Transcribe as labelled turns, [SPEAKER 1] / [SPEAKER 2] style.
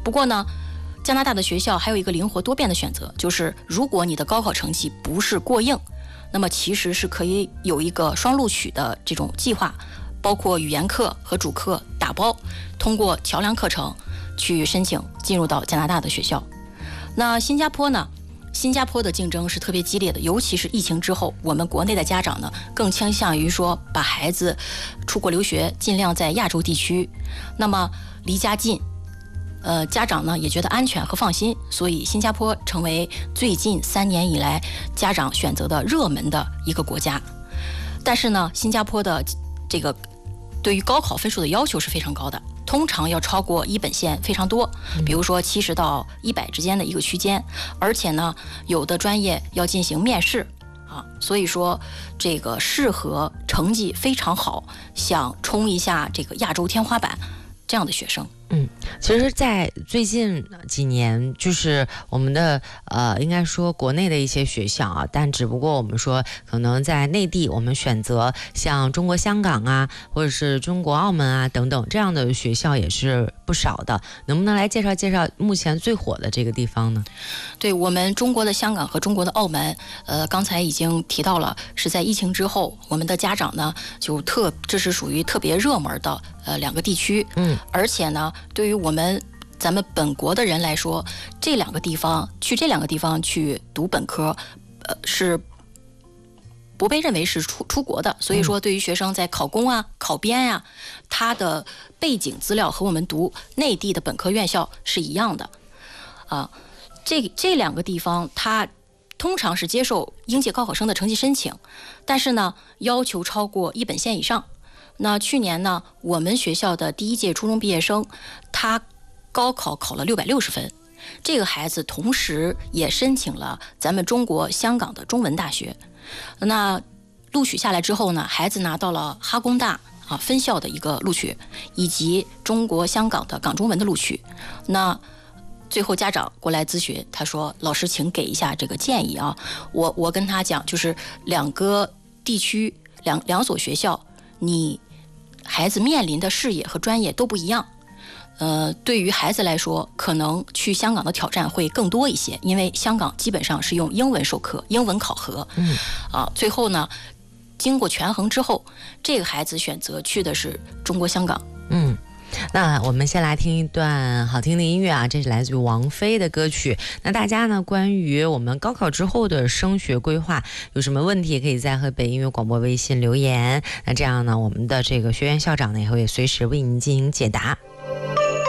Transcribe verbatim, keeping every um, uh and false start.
[SPEAKER 1] 不过呢，加拿大的学校还有一个灵活多变的选择，就是如果你的高考成绩不是过硬，那么其实是可以有一个双录取的这种计划，包括语言课和主课打包，通过桥梁课程去申请进入到加拿大的学校。那新加坡呢？新加坡的竞争是特别激烈的，尤其是疫情之后，我们国内的家长呢更倾向于说把孩子出国留学，尽量在亚洲地区，那么离家近，呃，家长呢也觉得安全和放心，所以新加坡成为最近三年以来家长选择的热门的一个国家。但是呢，新加坡的这个对于高考分数的要求是非常高的，通常要超过一本线非常多，比如说七十到一百之间的一个区间，而且呢，有的专业要进行面试啊，所以说这个适合成绩非常好，想冲一下这个亚洲天花板这样的学生。
[SPEAKER 2] 嗯，其实在最近几年，就是我们的呃应该说国内的一些学校啊，但只不过我们说可能在内地我们选择像中国香港啊，或者是中国澳门啊等等这样的学校也是不少的。能不能来介绍介绍目前最火的这个地方呢？
[SPEAKER 1] 对，我们中国的香港和中国的澳门，呃刚才已经提到了，是在疫情之后，我们的家长呢就特这是属于特别热门的呃两个地区。
[SPEAKER 2] 嗯，
[SPEAKER 1] 而且呢，对于我们咱们本国的人来说，这两个地方去这两个地方去读本科，呃是不被认为是出出国的，所以说对于学生在考公啊、考编啊，他的背景资料和我们读内地的本科院校是一样的啊。这这两个地方，它通常是接受应届高考生的成绩申请，但是呢，要求超过一本线以上。那去年呢，我们学校的第一届初中毕业生，他高考考了六百六十分，这个孩子同时也申请了咱们中国香港的中文大学。那录取下来之后呢，孩子拿到了哈工大啊分校的一个录取，以及中国香港的港中文的录取。那最后家长过来咨询，他说：“老师，请给一下这个建议啊。”我我跟他讲，就是两个地区两两所学校，你孩子面临的视野和专业都不一样。呃，对于孩子来说，可能去香港的挑战会更多一些，因为香港基本上是用英文授课、英文考核。
[SPEAKER 2] 嗯，
[SPEAKER 1] 啊，最后呢，经过权衡之后，这个孩子选择去的是中国香港。
[SPEAKER 2] 嗯。那我们先来听一段好听的音乐啊，这是来自于王菲的歌曲。那大家呢，关于我们高考之后的升学规划有什么问题，可以在河北音乐广播微信留言。那这样呢，我们的这个学院校长呢也会随时为您进行解答。